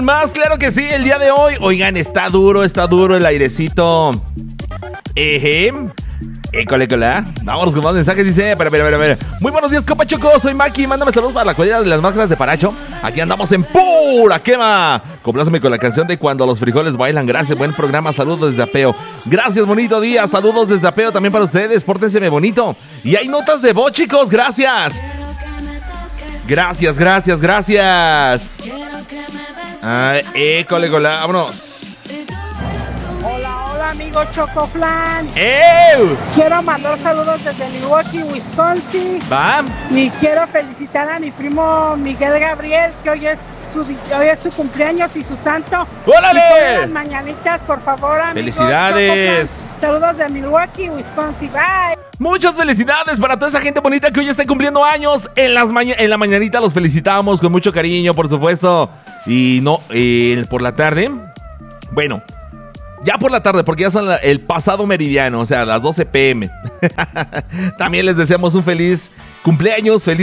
Más, claro que sí, el día de hoy. Oigan, está duro el airecito. École. Vámonos con más mensajes, dice. Espera. Muy buenos días, Copa Choco. Soy Maki. Mándame saludos para la cuadrilla de las máscaras de Paracho. Aquí andamos en pura quema. Compláceme con la canción de Cuando los frijoles bailan. Gracias, buen programa. Saludos desde Apeo. Gracias, bonito día. Saludos desde Apeo también para ustedes. Pórtenseme bonito. Y hay notas de voz, chicos. Gracias. École, vámonos. Hola, amigo Chocoflan. Quiero mandar saludos desde Milwaukee, Wisconsin. Va. Y quiero felicitar a mi primo Miguel Gabriel, que hoy es su cumpleaños y su santo. ¡Órale! Y las mañanitas, por favor, amigo. ¡Felicidades! Chocoflan. Saludos de Milwaukee, Wisconsin. Bye. Muchas felicidades para toda esa gente bonita que hoy está cumpliendo años. En la mañanita los felicitamos con mucho cariño, por supuesto. Y por la tarde. Bueno, ya por la tarde, porque ya son el pasado meridiano, o sea, las 12 p.m. También les deseamos un feliz cumpleaños, feliz